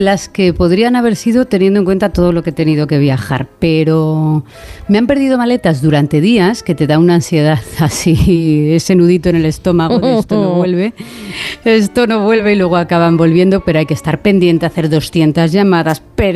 las que podrían haber sido teniendo en cuenta todo lo que he tenido que viajar, pero me han perdido maletas durante días que te da una ansiedad así, ese nudito en el estómago de esto no vuelve y luego acaban volviendo, pero hay que estar pendiente, hacer 200 llamadas,